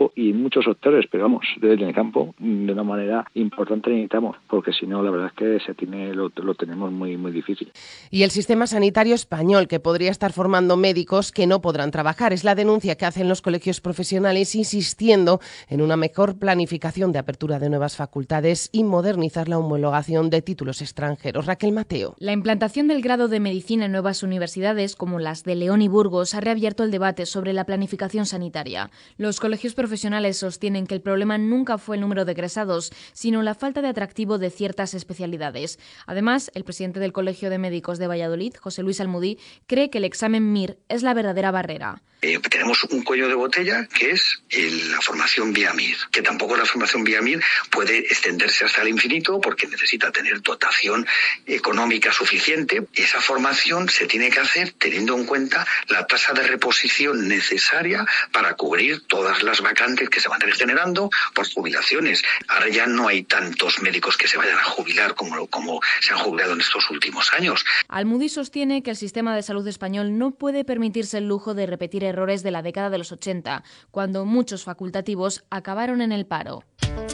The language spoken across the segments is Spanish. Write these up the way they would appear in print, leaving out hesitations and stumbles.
campo y en muchos sectores, pero vamos, desde el campo de una manera importante necesitamos, porque si no, la verdad es que lo tenemos muy, muy difícil. Y el sistema sanitario español, que podría estar formando médicos que no podrán trabajar. Es la denuncia que hacen los colegios profesionales, insistiendo en una mejor planificación de apertura de nuevas facultades y modernizar la homologación de títulos extranjeros. Raquel Mateo. La implantación del grado de medicina en nuevas universidades, como las de León y Burgos, ha reabierto el debate sobre la planificación sanitaria. Los colegios profesionales sostienen que el problema nunca fue el número de egresados, sino la falta de atractivo de ciertas especialidades. Además, el presidente del Colegio de Médicos de Valladolid, José Luis Almudí, cree que el examen MIR es la verdadera barrera. Tenemos un cuello de botella que es la formación vía MIR, que tampoco la formación vía MIR puede extenderse hasta el infinito porque necesita tener dotación económica suficiente. Esa formación se tiene que hacer teniendo en cuenta la tasa de reposición necesaria para cubrir todas las vacantes que se van a ir generando por jubilaciones. Ahora ya no hay tantos médicos que se vayan a jubilar como se han jubilado en estos últimos años. Almudí sostiene que el sistema de salud español no puede permitirse el lujo de repetir errores de la década de los 80, cuando muchos facultativos acabaron en el paro.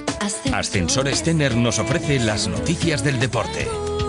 Ascensores Tener nos ofrece las noticias del deporte.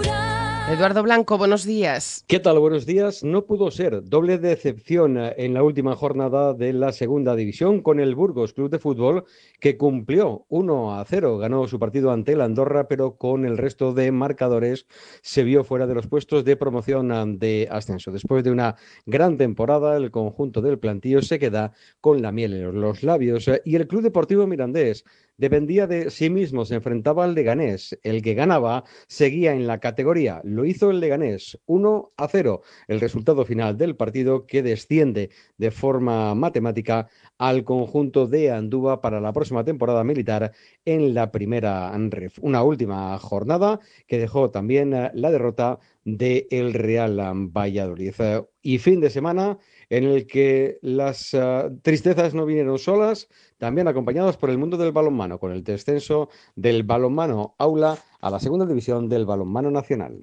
Eduardo Blanco, buenos días. ¿Qué tal? Buenos días. No pudo ser. Doble decepción en la última jornada de la segunda división con el Burgos Club de Fútbol, que cumplió 1-0. Ganó su partido ante el Andorra, pero con el resto de marcadores se vio fuera de los puestos de promoción de ascenso. Después de una gran temporada, el conjunto del plantillo se queda con la miel en los labios. Y el Club Deportivo Mirandés dependía de sí mismo, se enfrentaba al Leganés. El que ganaba seguía en la categoría. Lo hizo el Leganés, 1-0. El resultado final del partido, que desciende de forma matemática al conjunto de Andúa para la próxima temporada militar en la primera ref. Una última jornada que dejó también la derrota del Real Valladolid. Y fin de semana en el que las tristezas no vinieron solas, también acompañados por el mundo del balonmano, con el descenso del balonmano aula a la segunda división del balonmano nacional.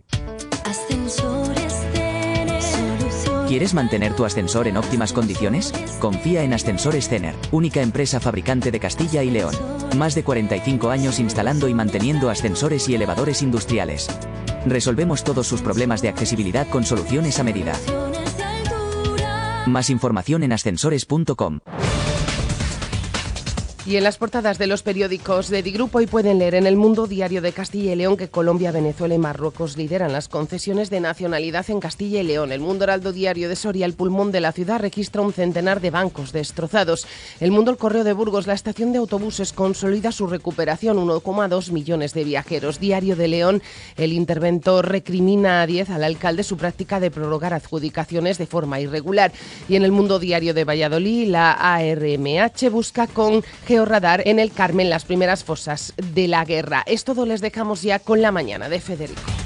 ¿Quieres mantener tu ascensor en óptimas condiciones? Confía en Ascensores Tener, única empresa fabricante de Castilla y León. Más de 45 años instalando y manteniendo ascensores y elevadores industriales. Resolvemos todos sus problemas de accesibilidad con soluciones a medida. Más información en ascensores.com. Y en las portadas de los periódicos de Digrupo hoy pueden leer en El Mundo, Diario de Castilla y León, que Colombia, Venezuela y Marruecos lideran las concesiones de nacionalidad en Castilla y León. El Mundo, Heraldo Diario de Soria, el pulmón de la ciudad, registra un centenar de bancos destrozados. El Mundo, El Correo de Burgos, la estación de autobuses consolida su recuperación, 1,2 millones de viajeros. Diario de León, el interventor recrimina a 10 al alcalde su práctica de prorrogar adjudicaciones de forma irregular. Y en El Mundo Diario de Valladolid, la ARMH busca con georradar en el Carmen las primeras fosas de la guerra. Es todo, les dejamos ya con La Mañana de Federico.